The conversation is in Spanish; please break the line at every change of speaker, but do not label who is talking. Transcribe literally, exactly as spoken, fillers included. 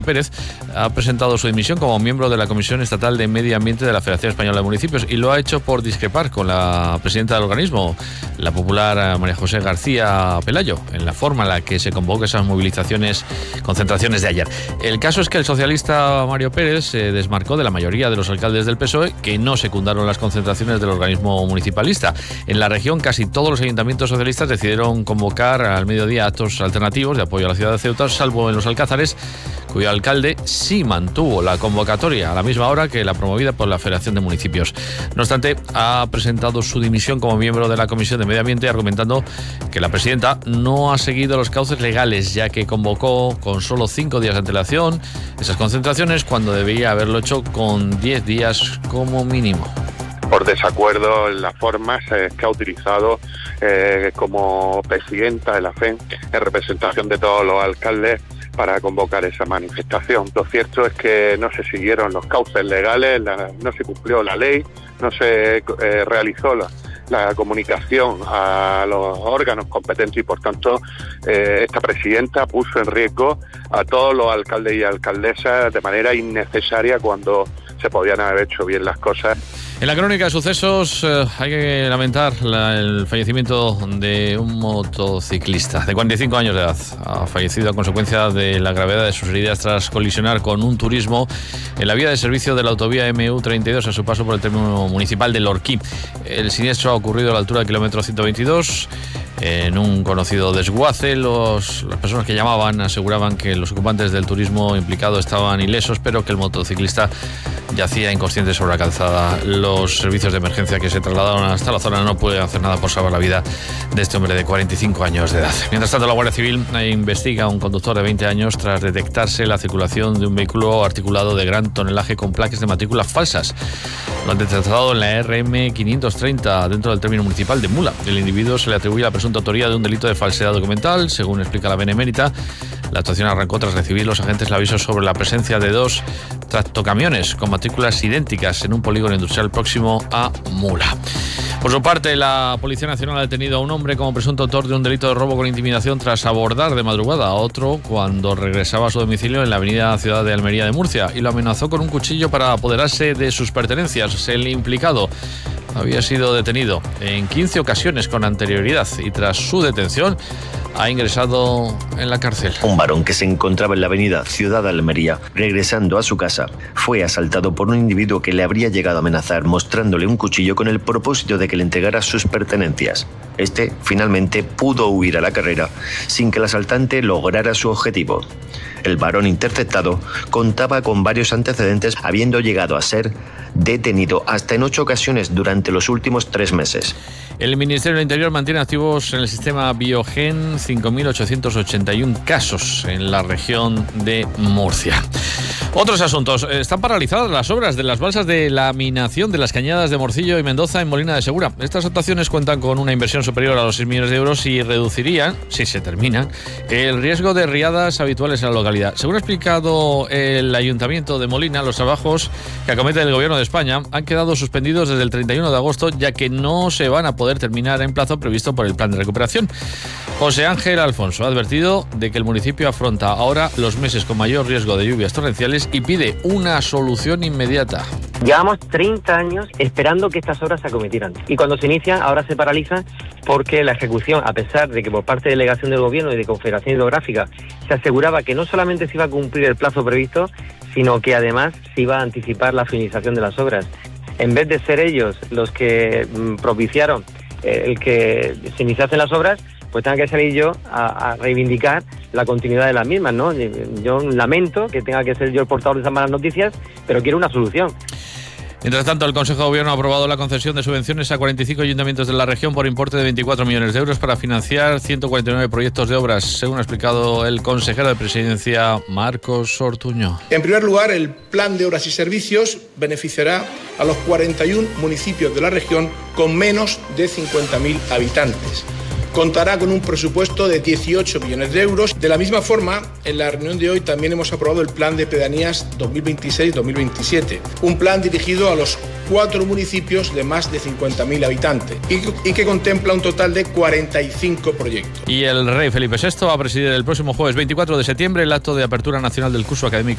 Pérez ha presentado su dimisión como miembro de la Comisión Estatal de Medio Ambiente de la Federación Española de Municipios y lo ha hecho por discrepar con la presidenta del organismo, la popular María José García Pelayo, en la forma en la que se convoca esas movilizaciones, concentraciones de ayer. El caso es que el socialista Mario Pérez se desmarcó de la mayoría de los alcaldes del P S O E que no secundaron las concentraciones del organismo municipalista. En la región casi todos los ayuntamientos socialistas decidieron convocar al mediodía actos alternativos de apoyo a la ciudad de Ceuta, salvo en Los Alcázares, cuyo alcalde sí mantuvo la convocatoria a la misma hora que la promovida por la Federación de Municipios. No obstante, ha presentado su dimisión como miembro de la Comisión de Medio Ambiente, argumentando que la presidenta no ha seguido los cauces legales, ya que convocó con solo cinco días de antelación esas concentraciones cuando debería haberlo hecho con diez días como mínimo.
Por desacuerdo en las formas eh, que ha utilizado eh, como presidenta de la F E M en representación de todos los alcaldes para convocar esa manifestación. Lo cierto es que no se siguieron los cauces legales, la, no se cumplió la ley, no se eh, realizó la, la comunicación a los órganos competentes y, por tanto, eh, esta presidenta puso en riesgo a todos los alcaldes y alcaldesas de manera innecesaria cuando se podían haber hecho bien las cosas.
En la crónica de sucesos eh, hay que lamentar la, el fallecimiento de un motociclista de cuarenta y cinco años de edad. Ha fallecido a consecuencia de la gravedad de sus heridas tras colisionar con un turismo en la vía de servicio de la autovía M U treinta y dos a su paso por el término municipal de Lorquí. El siniestro ha ocurrido a la altura del kilómetro ciento veintidós. En un conocido desguace, los, las personas que llamaban aseguraban que los ocupantes del turismo implicado estaban ilesos, pero que el motociclista yacía inconsciente sobre la calzada. Los servicios de emergencia que se trasladaron hasta la zona no pueden hacer nada por salvar la vida de este hombre de cuarenta y cinco años de edad. Mientras tanto, la Guardia Civil investiga a un conductor de veinte años tras detectarse la circulación de un vehículo articulado de gran tonelaje con placas de matrícula falsas. Lo han detectado en la R M quinientos treinta dentro del término municipal de Mula. El individuo se le atribuye la presunta autoría de un delito de falsedad documental. Según explica la Benemérita, la actuación arrancó tras recibir los agentes el aviso sobre la presencia de dos tractocamiones con matrículas idénticas en un polígono industrial próximo a Mula. Por su parte, la Policía Nacional ha detenido a un hombre como presunto autor de un delito de robo con intimidación tras abordar de madrugada a otro cuando regresaba a su domicilio en la avenida Ciudad de Almería de Murcia y lo amenazó con un cuchillo para apoderarse de sus pertenencias. El implicado había sido detenido en quince ocasiones con anterioridad y tras su detención ha ingresado en la cárcel.
Un varón que se encontraba en la avenida Ciudad de Almería, regresando a su casa, fue asaltado por un individuo que le habría llegado a amenazar mostrándole un cuchillo con el propósito de que le entregara sus pertenencias. Este finalmente pudo huir a la carrera sin que el asaltante lograra su objetivo. El varón interceptado contaba con varios antecedentes, habiendo llegado a ser detenido hasta en ocho ocasiones durante los últimos tres meses.
El Ministerio del Interior mantiene activos en el sistema Biogen cinco mil ochocientos ochenta y uno casos en la región de Murcia. Otros asuntos. Están paralizadas las obras de las balsas de laminación de las cañadas de Morcillo y Mendoza en Molina de Segura. Estas actuaciones cuentan con una inversión superior a los seis millones de euros y reducirían, si se terminan, el riesgo de riadas habituales en la localidad. Según ha explicado el Ayuntamiento de Molina, los trabajos que acomete el Gobierno de España han quedado suspendidos desde el treinta y uno de agosto, ya que no se van a poder terminar en plazo previsto por el plan de recuperación. José Ángel Alfonso ha advertido de que el municipio afronta ahora los meses con mayor riesgo de lluvias torrenciales y pide una solución inmediata.
Llevamos treinta años esperando que estas obras se acometieran y cuando se inician ahora se paralizan porque la ejecución, a pesar de que por parte de delegación del Gobierno y de Confederación Hidrográfica se aseguraba que no solamente se iba a cumplir el plazo previsto, sino que además se iba a anticipar la finalización de las obras. En vez de ser ellos los que mm, propiciaron eh, el que se iniciasen las obras, pues tenga que salir yo a, a reivindicar la continuidad de las mismas, ¿no? Yo lamento que tenga que ser yo el portador de esas malas noticias, pero quiero una solución.
Mientras tanto, el Consejo de Gobierno ha aprobado la concesión de subvenciones a cuarenta y cinco ayuntamientos de la región por importe de veinticuatro millones de euros para financiar ciento cuarenta y nueve proyectos de obras, según ha explicado el consejero de Presidencia, Marcos Ortuño.
En primer lugar, el Plan de Obras y Servicios beneficiará a los cuarenta y uno municipios de la región con menos de cincuenta mil habitantes. Contará con un presupuesto de dieciocho millones de euros. De la misma forma, en la reunión de hoy también hemos aprobado el Plan de Pedanías dos mil veintiséis dos mil veintisiete, un plan dirigido a los cuatro municipios de más de cincuenta mil habitantes y, y que contempla un total de cuarenta y cinco proyectos.
Y el rey Felipe sexto va a presidir el próximo jueves veinticuatro de septiembre el acto de apertura nacional del curso académico